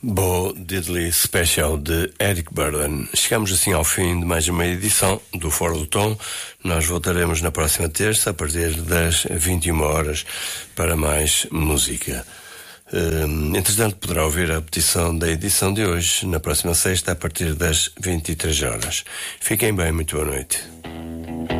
Bo Diddley Special de Eric Burdon. Chegamos assim ao fim de mais uma edição do Fora do Tom. Nós voltaremos na próxima terça a partir das 21 horas para mais música. Entretanto, poderá ouvir a repetição da edição de hoje na próxima sexta a partir das 23 horas. Fiquem bem, muito boa noite.